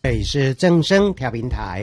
这里是正声调频台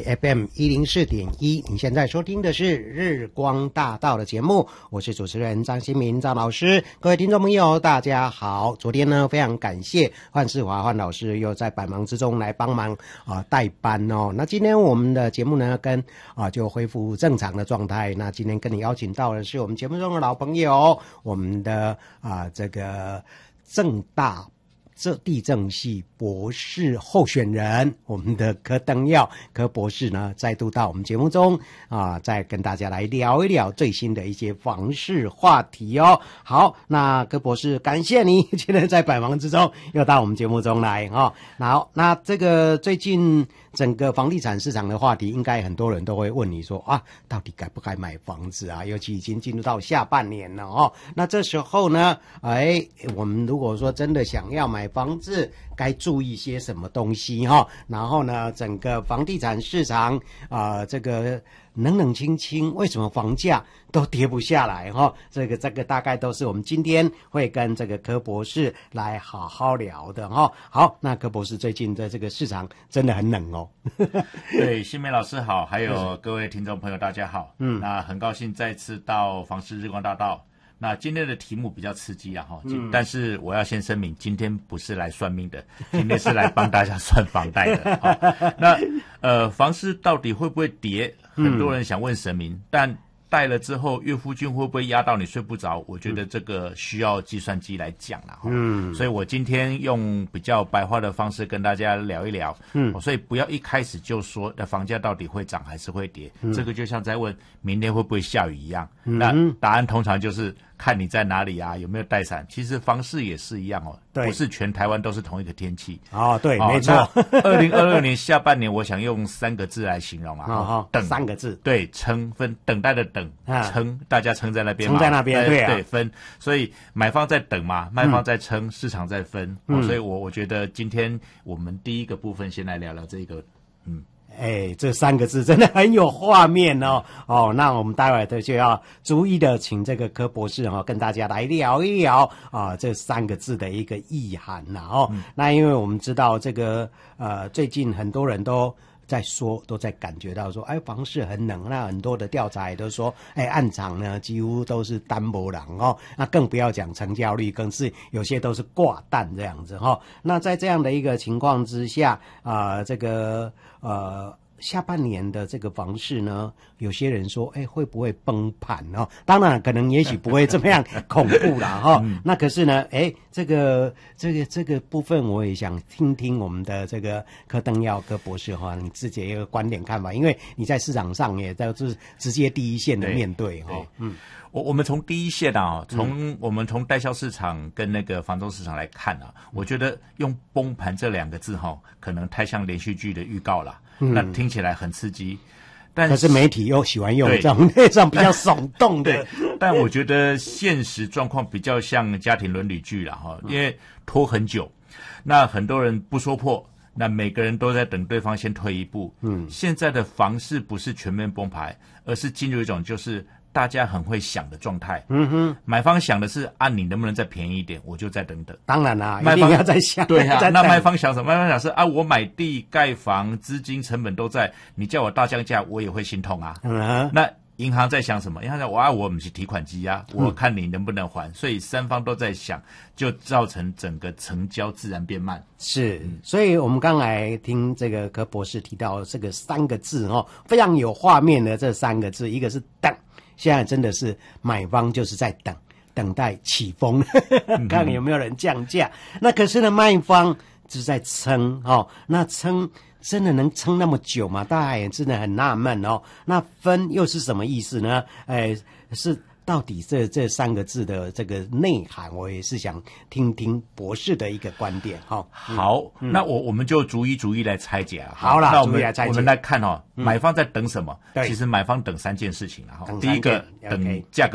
FM104.1，你现在收听的是日光大道的节目，我是主持人张新民张老师。各位听众朋友大家好，昨天呢非常感谢范世华范老师又在百忙之中来帮忙代班哦。那今天我们的节目呢就恢复正常的状态，那今天跟你邀请到的是我们节目中的老朋友，我们的这个政大地政系博士候选人，我们的柯登耀柯博士呢，再度到我们节目中再跟大家来聊一聊最新的一些房市话题哦。好，那柯博士，感谢你今天在百忙之中又到我们节目中来好，那这个最近整个房地产市场的话题，应该很多人都会问你说到底该不该买房子啊？尤其已经进入到下半年了哦。那这时候呢，我们如果说真的想要买房子，该注意些什么东西哈？然后呢，整个房地产市场这个冷冷清清，为什么房价都跌不下来哈？这个大概都是我们今天会跟这个柯博士来好好聊的哈。好，那柯博士最近的这个市场真的很冷哦。 对，新梅老师好，还有各位听众朋友大家好。那很高兴再次到房市日光大道。那今天的题目比较刺激哈，但是我要先声明，今天不是来算命的，今天是来帮大家算房贷的。那房市到底会不会跌？很多人想问神明，但贷了之后，岳父君会不会压到你睡不着？我觉得这个需要计算机来讲啦。所以我今天用比较白话的方式跟大家聊一聊。所以不要一开始就说房价到底会涨还是会跌，这个就像在问明天会不会下雨一样。那答案通常就是看你在哪里啊，有没有带伞。其实房市也是一样哦，不是全台湾都是同一个天气。 对，没错。 2022年下半年，我想用3个字来形容等 3个字。 对，撑分，等待的等，撑，大家撑在那边嘛， 撑在那边， 对分。所以买方在等嘛，卖方在撑，市场在分。所以我觉得今天我们第一个部分先来聊聊这个， 这3个字真的很有画面哦。那我们待会就要逐一的请这个柯博士跟大家来聊一聊这3个字的一个意涵啦那因为我们知道这个最近很多人都在说，都在感觉到说，房市很冷。那很多的调查也都说，暗场呢几乎都是单没人那更不要讲成交率，更是有些都是挂单这样子那在这样的一个情况之下这个下半年的这个房市呢，有些人说会不会崩盘当然可能也许不会这么样恐怖啦那可是呢这个部分我也想听听我们的这个柯登耀柯博士你自己的一个观点看法，因为你在市场上也都是直接第一线的面对我们从第一线我们从代销市场跟那个房仲市场来看我觉得用崩盘这2个字可能太像连续剧的预告了。那听起来很刺激，但可是媒体又喜欢用这种比较耸动的。 对，但我觉得现实状况比较像家庭伦理剧啦因为拖很久，那很多人不说破，那每个人都在等对方先退一步。现在的房市不是全面崩盘，而是进入一种就是大家很会想的状态。买方想的是你能不能再便宜一点，我就再等等。 当然啦，一定要再想。 对那卖方想什么？卖方想是我买地盖房，资金成本都在，你叫我大降价，我也会心痛那银行在想什么？银行在我不是提款机我看你能不能还。所以3方都在想，就造成整个成交自然变慢。 是，所以我们刚才听这个柯博士提到这个3个字非常有画面的这3个字，一个是等。现在真的是买方就是在等待起风看有没有人降价。那可是呢，卖方就是在撑那撑真的能撑那么久吗？大家也真的很纳闷那分又是什么意思呢？是到底这3个字的这个内涵，我也是想听听博士的一个观点好，那我们就逐一来拆解好啦， 那我们来看买方在等什么？其实买方等3件事情第一个等价格